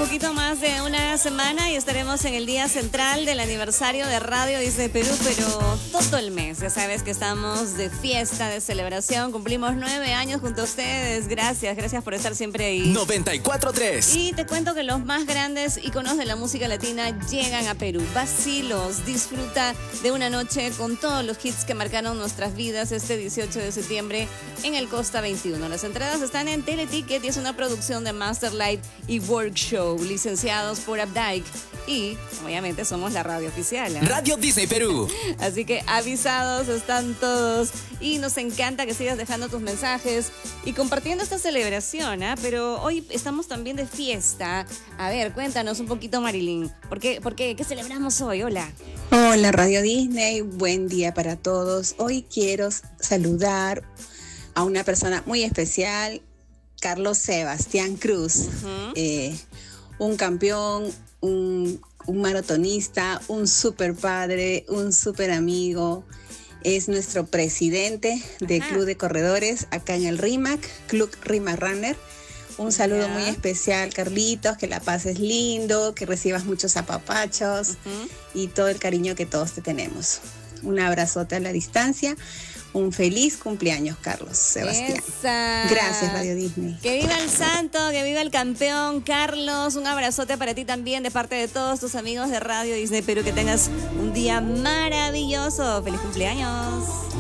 poquito más de una semana y estaremos en el día central del aniversario de Radio Disney Perú, pero todo el mes. Ya sabes que estamos de fiesta, de celebración. Cumplimos 9 años junto a ustedes. Gracias por estar siempre ahí. 94.3. Y te cuento que los más grandes íconos de la música latina llegan a Perú. Vacilos, disfruta de una noche con todos los hits que marcaron nuestras vidas este 18 de septiembre en el Costa 21. Las entradas están en Teleticket y es una producción de Masterlight y Workshow, licenciados por Updike. Y obviamente somos la radio oficial, ¿eh? Radio Disney Perú. Así que avisados están todos. Y nos encanta que sigas dejando tus mensajes y compartiendo esta celebración, ¿eh? Pero hoy estamos también de fiesta. A ver, cuéntanos un poquito, Marilyn. ¿Por qué? ¿Qué celebramos hoy? Hola. Hola, Radio Disney. Buen día para todos. Hoy quiero saludar a una persona muy especial, Carlos Sebastián Cruz. Un campeón, un maratonista, un super padre, un super amigo. Es nuestro presidente del Club de Corredores acá en el RIMAC, Club RIMAC Runner. Un saludo muy especial, Carlitos, que la pases lindo, que recibas muchos apapachos y todo el cariño que todos te tenemos. Un abrazote a la distancia. Un feliz cumpleaños, Carlos Sebastián. Gracias, Radio Disney. Que viva el santo, que viva el campeón, Carlos. Un abrazote para ti también de parte de todos tus amigos de Radio Disney Perú. Que tengas un día maravilloso. ¡Feliz cumpleaños!